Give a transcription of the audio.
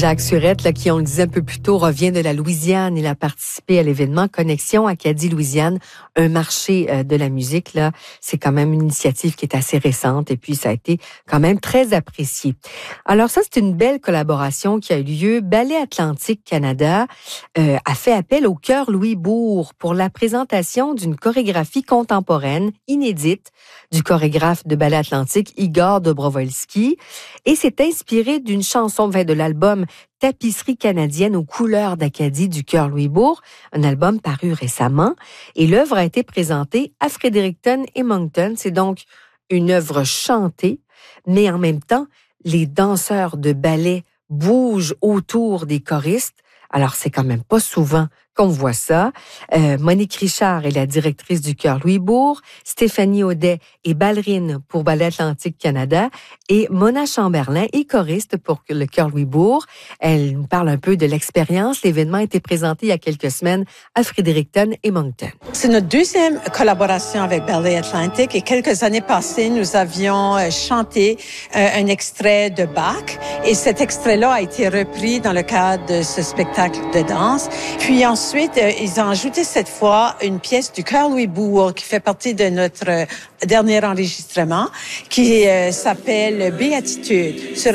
Jacques Surette, là, qui, on le disait un peu plus tôt, revient de la Louisiane. Il a participé à l'événement Connexion Acadie-Louisiane, un marché de la musique. Là, c'est quand même une initiative qui est assez récente et puis ça a été quand même très apprécié. Alors ça, c'est une belle collaboration qui a eu lieu. Ballet Atlantique Canada a fait appel au Chœur Louis-Bourg pour la présentation d'une chorégraphie contemporaine inédite du chorégraphe de Ballet Atlantique Igor Dobrovolski, et c'est inspiré d'une chanson de l'album Tapisserie canadienne aux couleurs d'Acadie du Chœur Louis-Bourg, un album paru récemment, et l'œuvre a été présentée à Fredericton et Moncton. C'est donc une œuvre chantée, mais en même temps, les danseurs de ballet bougent autour des choristes. Alors, c'est quand même pas souvent qu'on voit ça. Monique Richard est la directrice du Chœur Louis-Bourg. Stéphanie Audet est ballerine pour Ballet Atlantique Canada. Et Mona Chamberlain est choriste pour le Chœur Louis-Bourg. Elle nous parle un peu de l'expérience. L'événement a été présenté il y a quelques semaines à Fredericton et Moncton. C'est notre deuxième collaboration avec Ballet Atlantique. Et quelques années passées, nous avions chanté un extrait de Bach. Et cet extrait-là a été repris dans le cadre de ce spectacle de danse. Puis ensuite, ils ont ajouté cette fois une pièce du Chœur Louis-Bourg qui fait partie de notre dernier enregistrement qui s'appelle Béatitude.